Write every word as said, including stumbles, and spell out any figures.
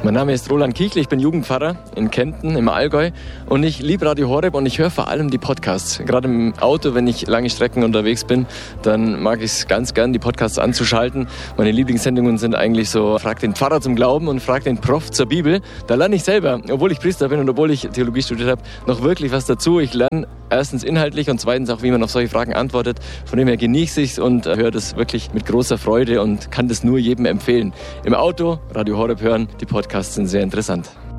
Mein Name ist Roland Kiechle, ich bin Jugendpfarrer in Kempten im Allgäu und ich liebe Radio Horeb und ich höre vor allem die Podcasts. Gerade im Auto, wenn ich lange Strecken unterwegs bin, dann mag ich es ganz gern, die Podcasts anzuschalten. Meine Lieblingssendungen sind eigentlich so Frag den Pfarrer zum Glauben und Frag den Prof zur Bibel. Da lerne ich selber, obwohl ich Priester bin und obwohl ich Theologie studiert habe, noch wirklich was dazu. Ich lerne erstens inhaltlich und zweitens auch, wie man auf solche Fragen antwortet. Von dem her genieße ich es und höre das wirklich mit großer Freude und kann das nur jedem empfehlen. Im Auto Radio Horeb hören, die Podcasts sind sehr interessant.